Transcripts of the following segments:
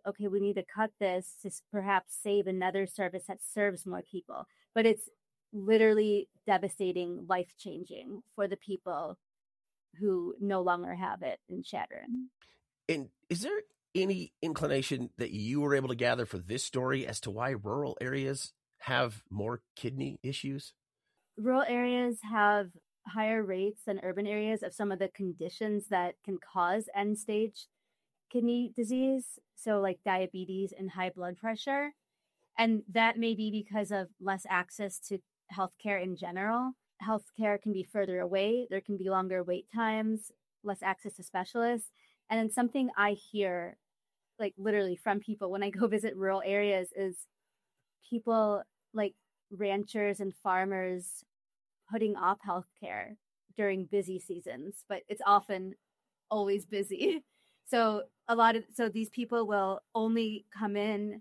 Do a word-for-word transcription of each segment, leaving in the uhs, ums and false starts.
okay, we need to cut this to perhaps save another service that serves more people. But it's literally devastating, life-changing for the people who no longer have it in Chadron. And is there any inclination that you were able to gather for this story as to why rural areas have more kidney issues? Rural areas have higher rates than urban areas of some of the conditions that can cause end-stage kidney disease, so like diabetes and high blood pressure. And that may be because of less access to healthcare in general. Healthcare can be further away. There can be longer wait times, less access to specialists. And then something I hear, like literally from people when I go visit rural areas, is people like ranchers and farmers putting off healthcare during busy seasons, but it's often always busy. So a lot of, so these people will only come in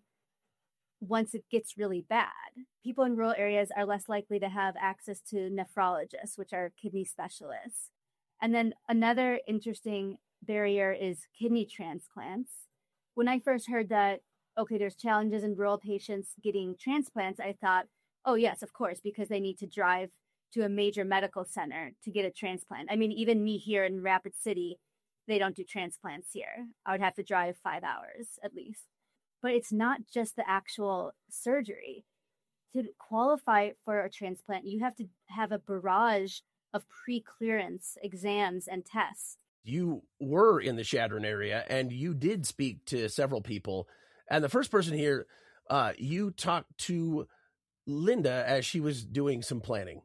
once it gets really bad. People in rural areas are less likely to have access to nephrologists, which are kidney specialists. And then another interesting barrier is kidney transplants. When I first heard that, okay, there's challenges in rural patients getting transplants, I thought, oh yes, of course, because they need to drive to a major medical center to get a transplant. I mean, even me here in Rapid City, they don't do transplants here. I would have to drive five hours at least. But it's not just the actual surgery. To qualify for a transplant, you have to have a barrage of pre-clearance exams and tests. You were in the Chadron area and you did speak to several people. And the first person here, uh, you talked to Linda as she was doing some planning.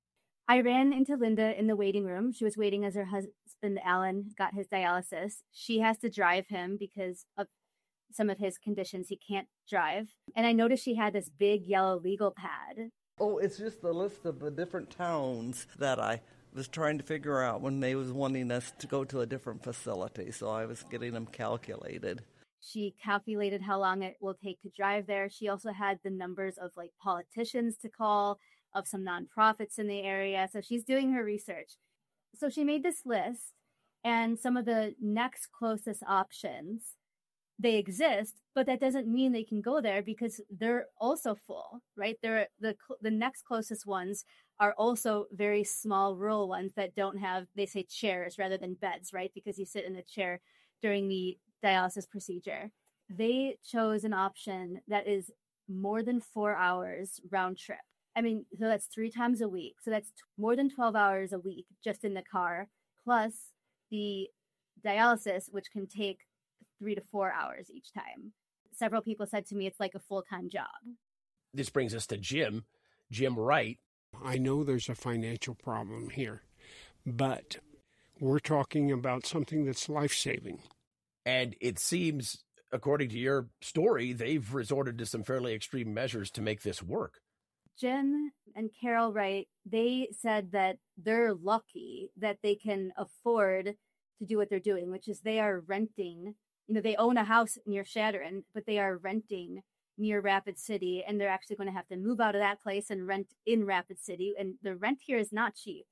I ran into Linda in the waiting room. She was waiting as her husband, Alan, got his dialysis. She has to drive him because of some of his conditions. He can't drive. And I noticed she had this big yellow legal pad. Oh, it's just the list of the different towns that I was trying to figure out when they was wanting us to go to a different facility. So I was getting them calculated. She calculated how long it will take to drive there. She also had the numbers of like politicians to call, of some nonprofits in the area. So she's doing her research. So she made this list, and some of the next closest options, they exist, but that doesn't mean they can go there because they're also full, right? They're the the next closest ones are also very small rural ones that don't have, they say chairs rather than beds, right? Because you sit in a chair during the dialysis procedure. They chose an option that is more than four hours round trip. I mean, so that's three times a week. So that's t- more than twelve hours a week just in the car, plus the dialysis, which can take three to four hours each time. Several people said to me, it's like a full-time job. This brings us to Jim, Jim Wright. I know there's a financial problem here, but we're talking about something that's life-saving. And it seems, according to your story, they've resorted to some fairly extreme measures to make this work. Jim and Carol Wright, they said that they're lucky that they can afford to do what they're doing, which is they are renting. You know, they own a house near Chadron, but they are renting near Rapid City, and they're actually going to have to move out of that place and rent in Rapid City. And the rent here is not cheap.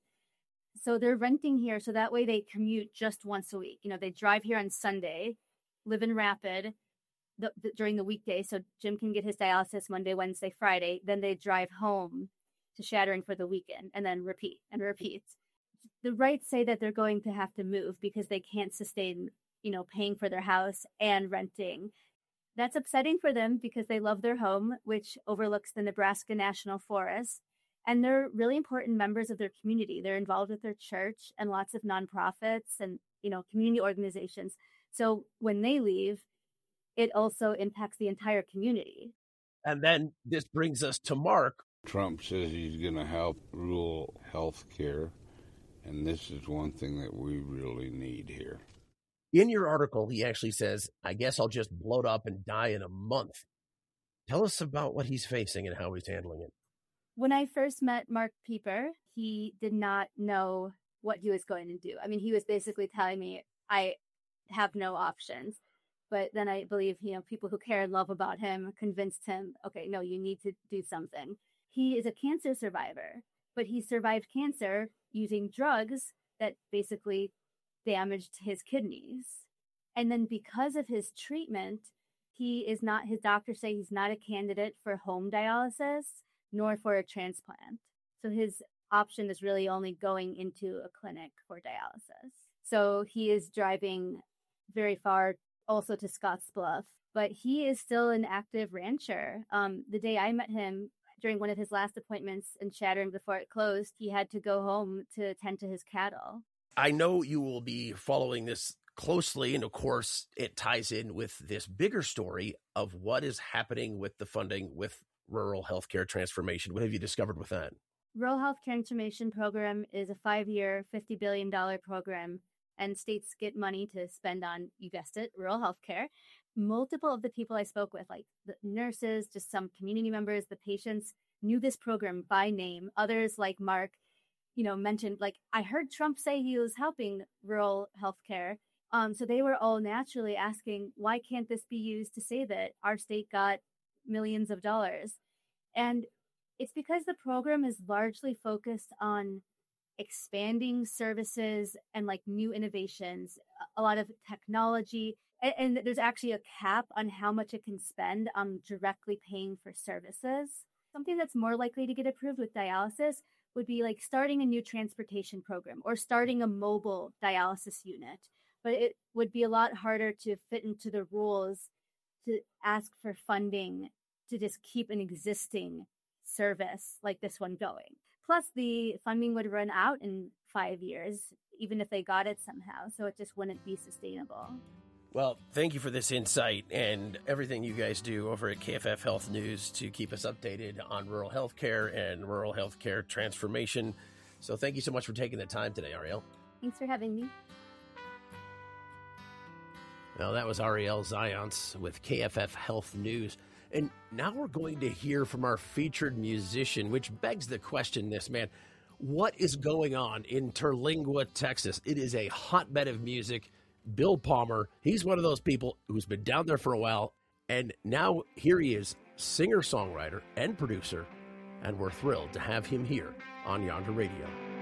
So they're renting here so that way they commute just once a week. You know, they drive here on Sunday, live in Rapid the, the, during the weekday. So Jim can get his dialysis Monday, Wednesday, Friday. Then they drive home to Chadron for the weekend and then repeat and repeat. The Wrights say that they're going to have to move because they can't sustain, you know, paying for their house and renting. That's upsetting for them because they love their home, which overlooks the Nebraska National Forest. And they're really important members of their community. They're involved with their church and lots of nonprofits and, you know, community organizations. So when they leave, it also impacts the entire community. And then this brings us to Mark. Trump says he's going to help rural health care, and this is one thing that we really need here. In your article, he actually says, I guess I'll just bloat up and die in a month. Tell us about what he's facing and how he's handling it. When I first met Mark Pieper, he did not know what he was going to do. I mean, he was basically telling me, I have no options. But then I believe, you know, people who care and love about him convinced him, okay, no, you need to do something. He is a cancer survivor, but he survived cancer using drugs that basically damaged his kidneys. And then because of his treatment, he is not, his doctors say he's not a candidate for home dialysis nor for a transplant. So his option is really only going into a clinic for dialysis. So he is driving very far also to Scottsbluff, but he is still an active rancher. Um, the day I met him during one of his last appointments in Chadron before it closed, he had to go home to attend to his cattle. I know you will be following this closely, and of course, it ties in with this bigger story of what is happening with the funding with rural healthcare transformation. What have you discovered with that? Rural Health Transformation Program is a five-year, fifty billion dollars program, and states get money to spend on, you guessed it, rural healthcare. Multiple of the people I spoke with, like the nurses, just some community members, the patients, knew this program by name. Others, like Mark, you know, mentioned, like, I heard Trump say he was helping rural healthcare. Um, so they were all naturally asking, why can't this be used to say that our state got millions of dollars? And it's because the program is largely focused on expanding services and like new innovations, a lot of technology. And, and there's actually a cap on how much it can spend on directly paying for services. Something that's more likely to get approved with dialysis would be like starting a new transportation program or starting a mobile dialysis unit. But it would be a lot harder to fit into the rules to ask for funding to just keep an existing service like this one going. Plus, the funding would run out in five years, even if they got it somehow. So it just wouldn't be sustainable. Well, thank you for this insight and everything you guys do over at K F F Health News to keep us updated on rural healthcare and rural healthcare transformation. So thank you so much for taking the time today, Ariel. Thanks for having me. Well, that was Ariel Zayance with K F F Health News. And now we're going to hear from our featured musician, which begs the question, this man, what is going on in Terlingua, Texas? It is a hotbed of music. Bill Palmer, he's one of those people who's been down there for a while, and now here he is, singer-songwriter and producer, and we're thrilled to have him here on Yonder Radio.